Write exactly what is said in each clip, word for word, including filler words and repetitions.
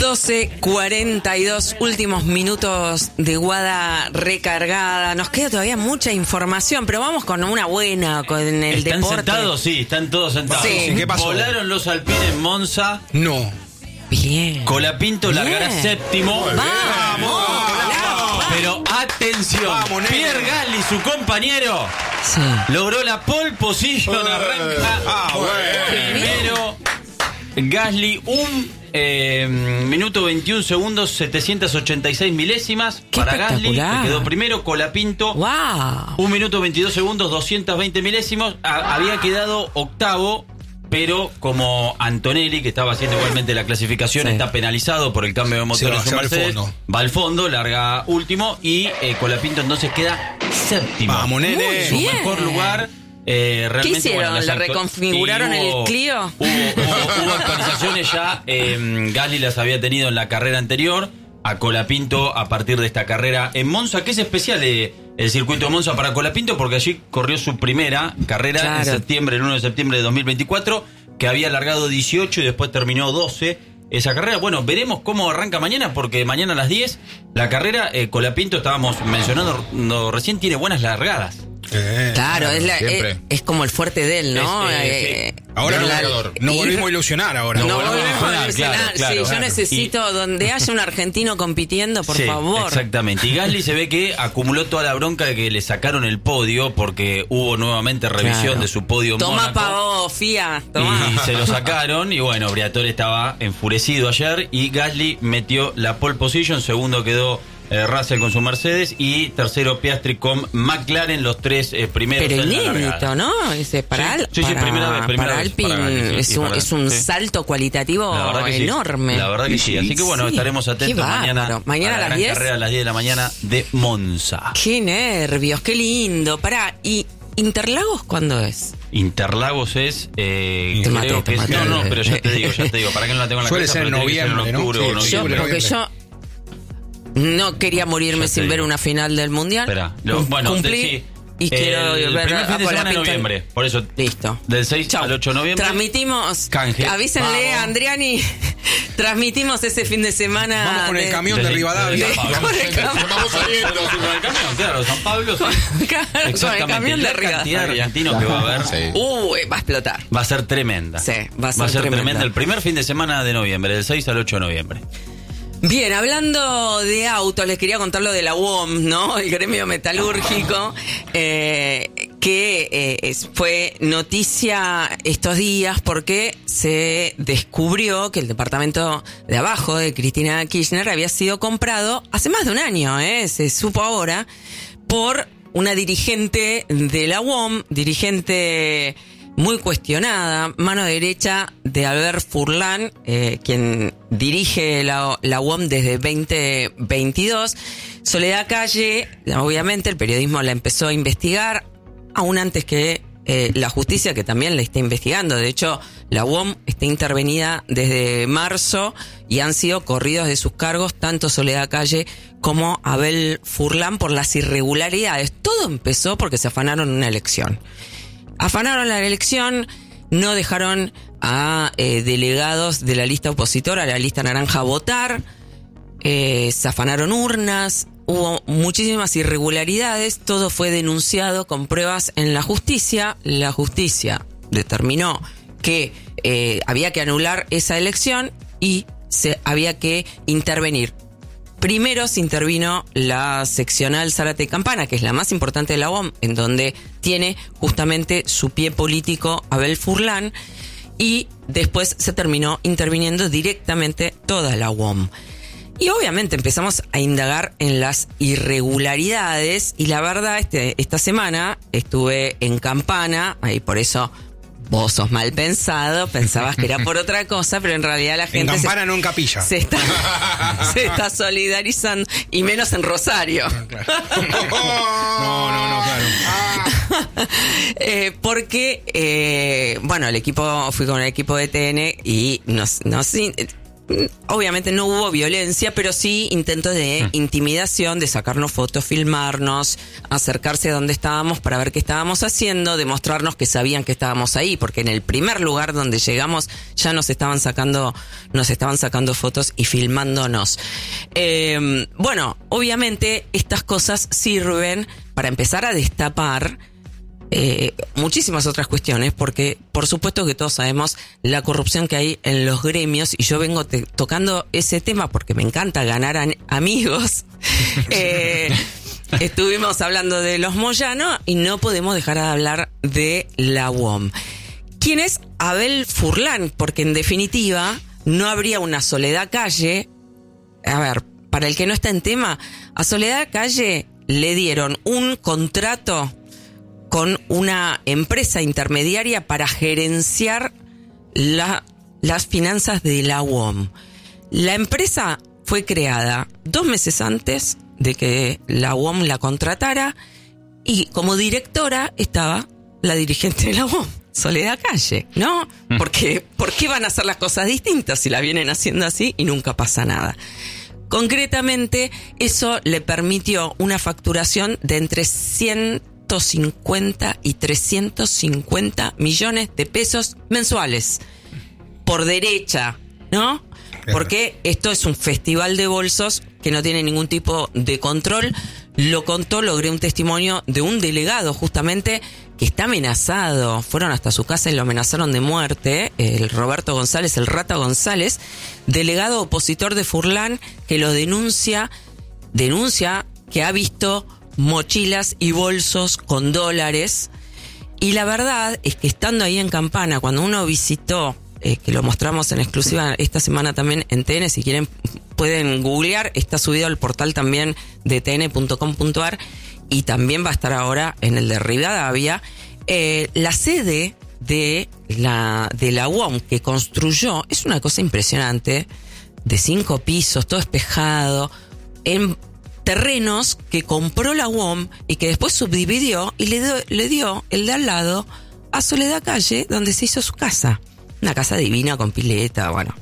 doce cuarenta y dos, últimos minutos de Guada recargada. Nos queda todavía mucha información, pero vamos con una buena, con el ¿Están deporte. sentados? Sí, están todos sentados. Sí. ¿Qué pasó? Volaron los alpines Monza. No. Bien. Colapinto Bien. largará séptimo. Vamos. Vamos. Pero atención, Vamos, nene. Pierre Gasly, su compañero, Sí. logró la pole position. Arranca Ah, bueno. primero Gasly, un eh, minuto veintiún segundos, setecientos ochenta y seis milésimas. Qué Para Gasly, espectacular. que quedó primero. Colapinto, Wow. un minuto veintidós segundos, doscientos veinte milésimos. A- había quedado octavo, pero como Antonelli, que estaba haciendo igualmente la clasificación, Sí. está penalizado por el cambio de motor Se va- en su se va al Mercedes, fondo. va al fondo, larga último, y eh, Colapinto entonces queda séptimo. Vamos, nene. Muy Su bien. mejor lugar. Eh, realmente, hicieron? bueno, las ¿Le actu- reconfiguraron y el Clio? Hubo, hubo- hubo actualizaciones ya. Eh, Gasly las había tenido en la carrera anterior. A Colapinto a partir de esta carrera en Monza, que es especial eh, el circuito de Monza para Colapinto, porque allí corrió su primera carrera en Claro. septiembre, el uno de septiembre de dos mil veinticuatro, que había largado dieciocho y después terminó doce. Esa carrera, bueno, veremos cómo arranca mañana, porque mañana a las diez la carrera, eh, Colapinto, estábamos mencionando no, recién, tiene buenas largadas. Eh, Claro, es, la- siempre. es, es como el fuerte de él, ¿no? Es, eh, Eh, sí. Ahora Gran no, jugador. nos Y- volvimos a ilusionar ahora. No, No, volvemos volvemos a a ilusionar, ilusionar. claro, claro, Sí, yo claro. necesito donde haya un argentino compitiendo, por Sí, favor. Exactamente. Y Gasly se ve que acumuló toda la bronca de que le sacaron el podio, porque hubo nuevamente revisión Claro. de su podio en Tomá Mónaco. pa' vos, Fía. Tomá. Y se lo sacaron, y bueno, Briatore estaba enfurecido ayer, y Gasly metió la pole position. Segundo quedó eh, Russell con su Mercedes, y tercero Piastri con McLaren, los tres eh, primeros Pero en la inédito, largada. ¿no? Ese para, Sí, Al- sí, sí, para, primera vez, primera para vez, Alpine para Gasly, sí, es sí, un, para- es un sí. salto cualitativo La verdad que sí. enorme. La verdad que sí. Así que bueno, Sí. estaremos Qué atentos mañana, bárbaro. Mañana a la a las gran diez. carrera a las diez de la mañana de Monza. Qué nervios, qué lindo. Pará, ¿y Interlagos cuándo es? Interlagos es, eh, Te creo maté, te que es, maté. no, no, pero ya te digo, ya te digo, para que no la tengo en la Suele cabeza, ser en pero tiene que noviembre, en ¿no? octubre Sí, o sí, noviembre. Yo, noviembre. porque yo no quería morirme Ya te sin ver digo. una final del Mundial. Espera, lo- bueno, Cumplí de- sí. y quiero el ver primer fin de a semana de Colapinto. noviembre, por eso Listo. del seis Chau. al ocho de noviembre. Transmitimos. Canje. Avísenle Vamos. a Andriani. Transmitimos ese fin de semana. Vamos con el de- camión de Desde- Rivadavia. desde San Pablo. Con el camión. Vamos saliendo. Con el camión, claro, San Pablo. sí. Claro, con el Exactamente, camión de la cantidad de Rivadavia. argentinos que va a haber Sí. Uy, va a explotar. va a ser tremenda. Sí, va a ser tremenda. tremenda. El primer fin de semana de noviembre, del seis al ocho de noviembre. Bien, hablando de autos, les quería contar lo de la U O M, ¿no? El gremio metalúrgico, eh, que eh, es- fue noticia estos días porque se descubrió que el departamento de abajo de Cristina Kirchner había sido comprado hace más de un año, ¿eh? Se supo ahora, por una dirigente de la U O M, dirigente muy cuestionada, mano derecha de Albert Furlan, eh, quien dirige la, la U O M desde veinte veintidós. Soledad Calle, obviamente el periodismo la empezó a investigar, aún antes que eh, la justicia, que también la está investigando. De hecho, la U O M está intervenida desde marzo y han sido corridos de sus cargos tanto Soledad Calle como Abel Furlan por las irregularidades. Todo empezó porque se afanaron una elección. Afanaron la elección, no dejaron a eh, delegados de la lista opositora, la lista naranja, votar, eh, se afanaron urnas, hubo muchísimas irregularidades, todo fue denunciado con pruebas en la justicia. La justicia determinó que eh, había que anular esa elección y se había que intervenir. Primero se intervino la seccional Zárate y Campana, que es la más importante de la U O M, en donde tiene justamente su pie político Abel Furlan, y después se terminó interviniendo directamente toda la U O M. Y obviamente empezamos a indagar en las irregularidades, y la verdad, este, esta semana estuve en Campana, ahí por eso vos sos mal pensado, pensabas que era por otra cosa, pero en realidad la En gente se- Campana, no en Capilla. se está, se está solidarizando, y menos en Rosario. No, no, no, claro. Eh, porque, eh, bueno, el equipo, fui con el equipo de T N y nos, nos in- obviamente no hubo violencia, pero sí intentos de Mm. intimidación, de sacarnos fotos, filmarnos, acercarse a donde estábamos para ver qué estábamos haciendo, demostrarnos que sabían que estábamos ahí, porque en el primer lugar donde llegamos ya nos estaban sacando, nos estaban sacando fotos y filmándonos. Eh, bueno, obviamente estas cosas sirven para empezar a destapar Eh, muchísimas otras cuestiones, porque por supuesto que todos sabemos la corrupción que hay en los gremios, y yo vengo te- tocando ese tema porque me encanta ganar an- amigos. eh, estuvimos hablando de los Moyano y no podemos dejar de hablar de la U O M. ¿Quién es Abel Furlan? Porque en definitiva no habría una Soledad Calle. A ver, para el que no está en tema, a Soledad Calle le dieron un contrato con una empresa intermediaria para gerenciar la, las finanzas de la U O M. La empresa fue creada dos meses antes de que la U O M la contratara, y como directora estaba la dirigente de la U O M, Soledad Calle, ¿no? Porque, ¿por qué van a hacer las cosas distintas si la vienen haciendo así y nunca pasa nada? Concretamente, eso le permitió una facturación de entre ciento cincuenta y trescientos cincuenta millones de pesos mensuales. Por derecha, ¿no? Porque esto es un festival de bolsos que no tiene ningún tipo de control. Lo contó, logré un testimonio de un delegado justamente que está amenazado. Fueron hasta su casa y lo amenazaron de muerte. El Roberto González, el Rata González, delegado opositor de Furlan, que lo denuncia, denuncia que ha visto mochilas y bolsos con dólares. Y la verdad es que estando ahí en Campana, cuando uno visitó, eh, que lo mostramos en exclusiva esta semana también en T N, si quieren pueden googlear, está subido al portal también de t n punto com punto a r, y también va a estar ahora en el de Rivadavia, eh, la sede de la, de la U O M que construyó. Es una cosa impresionante, de cinco pisos, todo espejado, en terrenos que compró la U O M y que después subdividió y le dio, le dio el de al lado a Soledad Calle, donde se hizo su casa. Una casa divina con pileta, bueno.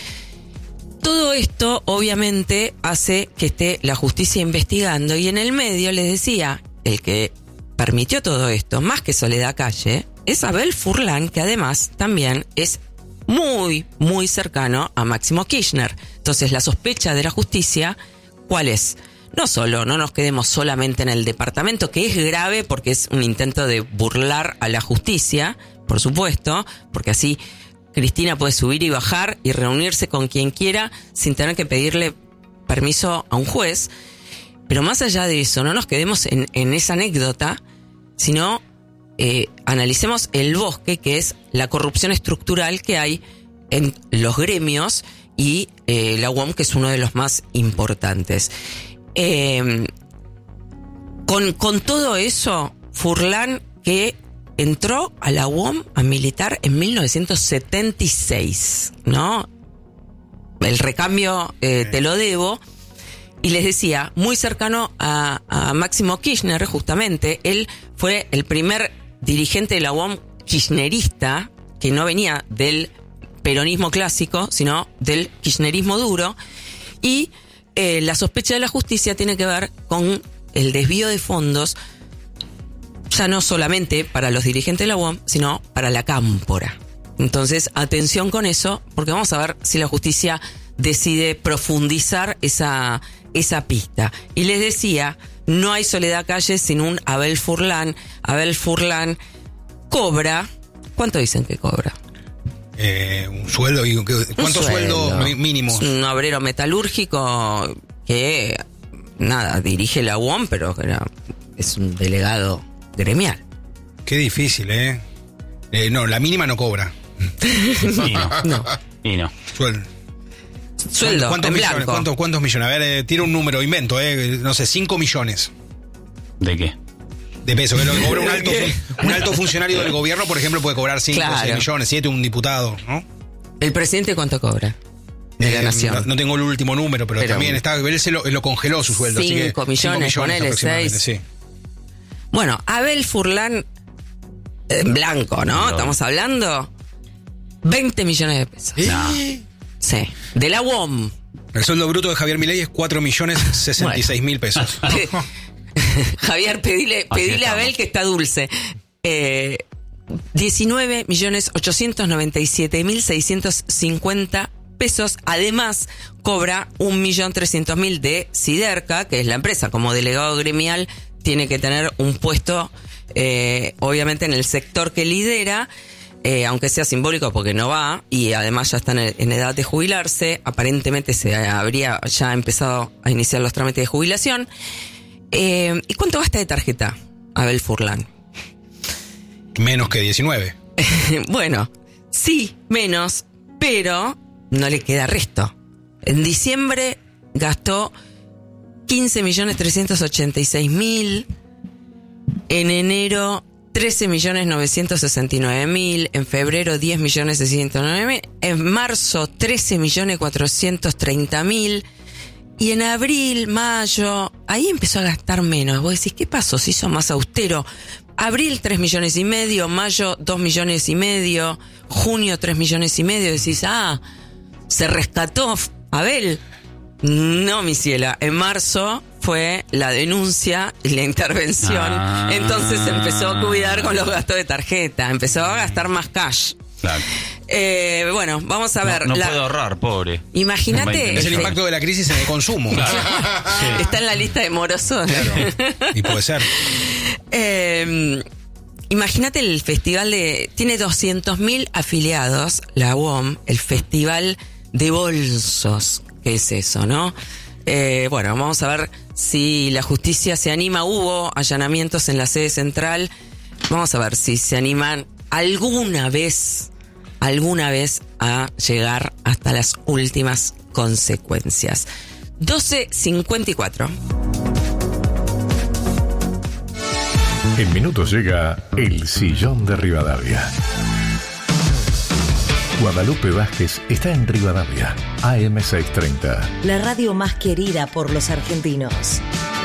Todo esto obviamente hace que esté la justicia investigando, y en el medio les decía, el que permitió todo esto, más que Soledad Calle, es Abel Furlan, que además también es muy, muy cercano a Máximo Kirchner. Entonces la sospecha de la justicia, ¿cuál es? No solo, no nos quedemos solamente en el departamento, que es grave porque es un intento de burlar a la justicia, por supuesto, porque así Cristina puede subir y bajar y reunirse con quien quiera sin tener que pedirle permiso a un juez. Pero más allá de eso, no nos quedemos en, en esa anécdota, sino eh, analicemos el bosque, que es la corrupción estructural que hay en los gremios y eh, la U O M, que es uno de los más importantes. Eh, con, con todo eso, Furlan, que entró a la U O M a militar en mil novecientos setenta y seis, ¿no? El recambio eh, te lo debo. Y les decía, muy cercano a, a Máximo Kirchner, justamente. Él fue el primer dirigente de la U O M kirchnerista, que no venía del peronismo clásico, sino del kirchnerismo duro. Y Eh, la sospecha de la justicia tiene que ver con el desvío de fondos, ya no solamente para los dirigentes de la U O M, sino para la cámpora. Entonces, atención con eso, porque vamos a ver si la justicia decide profundizar esa, esa pista. Y les decía, no hay Soledad Calle sin un Abel Furlan. Abel Furlan cobra, ¿cuánto dicen que cobra? Eh, un sueldo y ¿cuántos sueldos mínimos? Un obrero metalúrgico que nada, dirige la U O M, pero era, es un delegado gremial. Qué difícil, ¿eh? eh no, la mínima no cobra. Y no. No. Y no. Sueldo. Sueldo, ¿Cuántos en millones? blanco. ¿Cuántos, ¿Cuántos millones? A ver, eh, tira un número, invento, eh, no sé, cinco millones ¿De qué? de pesos. Que lo que cobra un alto, un alto funcionario del gobierno, por ejemplo, puede cobrar cinco o Claro. seis millones, siete un diputado, ¿no? ¿El presidente cuánto cobra? De la Eh, nación. No, no tengo el último número, pero, Pero- también está, él se lo, él lo congeló su sueldo. así que Cinco millones, cinco millones ponele, aproximadamente, seis. sí. Bueno, Abel Furlan, en blanco, ¿no? No. Estamos hablando veinte millones de pesos. ¿Eh? Sí, de la U O M. El sueldo bruto de Javier Milei es cuatro millones sesenta y seis mil pesos. Javier, pedile, pedile a Abel que está dulce. Eh, diecinueve millones ochocientos noventa y siete mil seiscientos cincuenta pesos. Además, cobra un millón trescientos mil de Siderca, que es la empresa. Como delegado gremial, tiene que tener un puesto, eh, obviamente, en el sector que lidera. Eh, aunque sea simbólico porque no va, y además ya está en, en edad de jubilarse, aparentemente se habría ya empezado a iniciar los trámites de jubilación. Eh, ¿Y cuánto gasta de tarjeta Abel Furlan? Menos que diecinueve. Bueno, sí, menos, pero no le queda resto. En diciembre gastó quince millones trescientos ochenta y seis mil, en enero trece millones novecientos sesenta y nueve mil, en febrero diez millones seiscientos nueve mil, en marzo trece millones cuatrocientos treinta mil, y en abril, mayo, ahí empezó a gastar menos. Vos decís, ¿qué pasó? Se hizo más austero. Abril tres millones y medio, mayo dos millones y medio, junio tres millones y medio. Decís, ah, se rescató Abel. No, mi ciela, en marzo fue la denuncia y la intervención. Ah. Entonces empezó a cuidar con los gastos de tarjeta, empezó a gastar más cash. Claro. Eh, bueno, vamos a ver. No, no la... puede ahorrar, pobre. Imagínate. Es el impacto de la crisis en el consumo. Claro. Sí. Está en la lista de morosos. Claro. Y puede ser. Eh, Imagínate el festival de... Tiene doscientos mil afiliados, la U O M, el festival de bolsos. ¿Qué es eso, no? Eh, bueno, vamos a ver si la justicia se anima. Hubo allanamientos en la sede central. Vamos a ver si se animan alguna vez, alguna vez a llegar hasta las últimas consecuencias. doce cincuenta y cuatro. En minutos llega El Sillón de Rivadavia. Guadalupe Vázquez está en Rivadavia, A M seiscientos treinta. La radio más querida por los argentinos.